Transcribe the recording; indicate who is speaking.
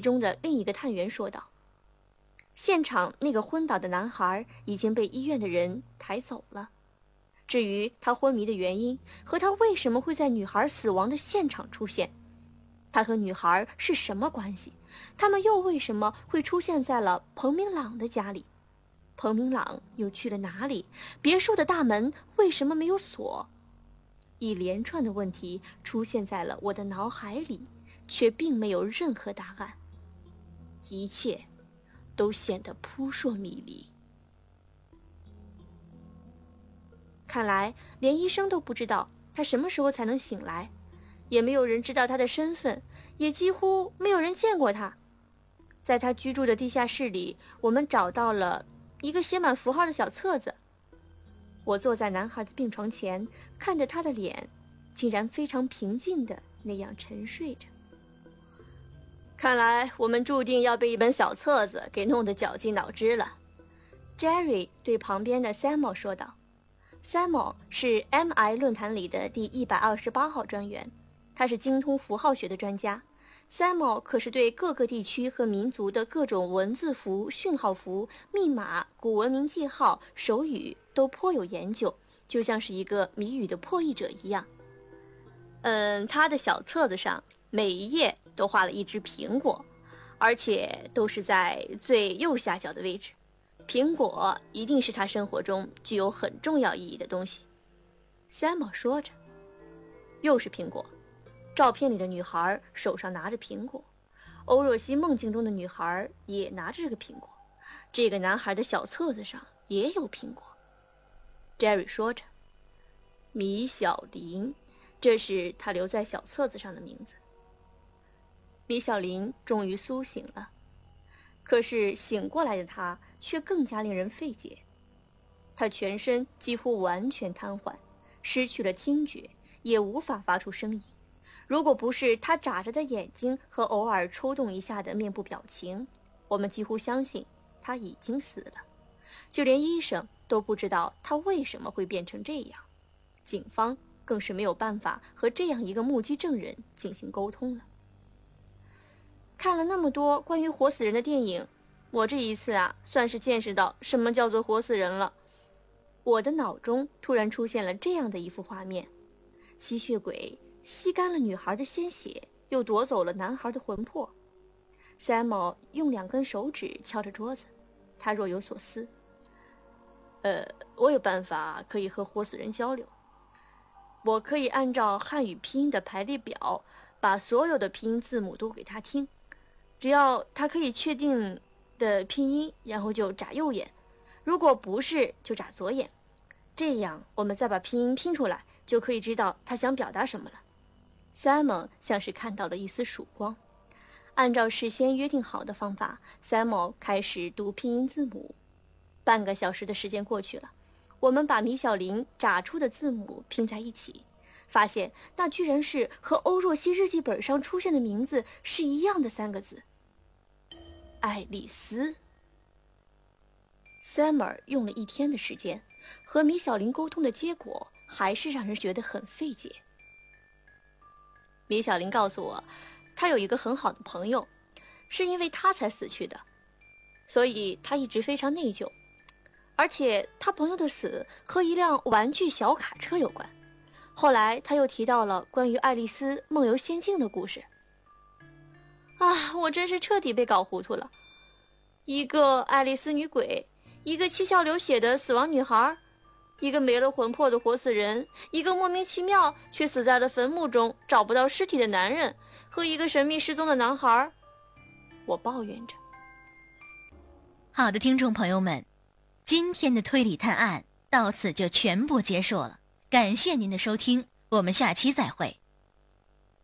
Speaker 1: 中的另一个探员说道。现场那个昏倒的男孩已经被医院的人抬走了。至于他昏迷的原因和他为什么会在女孩死亡的现场出现，他和女孩是什么关系，他们又为什么会出现在了彭明朗的家里，彭明朗又去了哪里，别墅的大门为什么没有锁，一连串的问题出现在了我的脑海里，却并没有任何答案，一切都显得扑朔迷离。看来连医生都不知道他什么时候才能醒来，也没有人知道他的身份，也几乎没有人见过他。在他居住的地下室里，我们找到了一个写满符号的小册子。我坐在男孩的病床前，看着他的脸，竟然非常平静的那样沉睡着。看来我们注定要被一本小册子给弄得绞尽脑汁了。Jerry 对旁边的 Samuel 说道。Samuel 是 MI 论坛里的第128号专员，他是精通符号学的专家。Samuel 可是对各个地区和民族的各种文字符、讯号符、密码、古文明记号、手语都颇有研究，就像是一个谜语的破译者一样。他的小册子上每一页都画了一只苹果，而且都是在最右下角的位置。苹果一定是他生活中具有很重要意义的东西。Samuel 说着。又是苹果，照片里的女孩手上拿着苹果，欧若曦梦境中的女孩也拿着这个苹果，这个男孩的小册子上也有苹果。Jerry 说着。米小林，这是他留在小册子上的名字。米小林终于苏醒了，可是醒过来的他却更加令人费解。他全身几乎完全瘫痪，失去了听觉，也无法发出声音。如果不是他眨着的眼睛和偶尔抽动一下的面部表情，我们几乎相信他已经死了。就连医生都不知道他为什么会变成这样，警方更是没有办法和这样一个目击证人进行沟通了。看了那么多关于活死人的电影，我这一次算是见识到什么叫做活死人了。我的脑中突然出现了这样的一幅画面：吸血鬼吸干了女孩的鲜血，又夺走了男孩的魂魄。Samuel 用2根手指敲着桌子，他若有所思。我有办法可以和活死人交流。我可以按照汉语拼音的排列表，把所有的拼音字母都给他听，只要他可以确定的拼音，然后就眨右眼，如果不是就眨左眼，这样我们再把拼音拼出来，就可以知道他想表达什么了。Simon 像是看到了一丝曙光，按照事先约定好的方法， Simon 开始读拼音字母。半个小时的时间过去了，我们把米小林眨出的字母拼在一起，发现那居然是和欧若曦日记本上出现的名字是一样的3个字：爱丽丝。Summer 用了1天的时间，和米小林沟通的结果还是让人觉得很费解。米小林告诉我，他有一个很好的朋友，是因为他才死去的，所以他一直非常内疚。而且他朋友的死和一辆玩具小卡车有关。后来他又提到了关于爱丽丝梦游仙境的故事。我真是彻底被搞糊涂了。一个爱丽丝女鬼，一个七窍流血的死亡女孩，一个没了魂魄的活死人，一个莫名其妙却死在了坟墓中找不到尸体的男人，和一个神秘失踪的男孩。我抱怨着。
Speaker 2: 好的，听众朋友们，今天的推理探案到此就全部结束了，感谢您的收听，我们下期再会。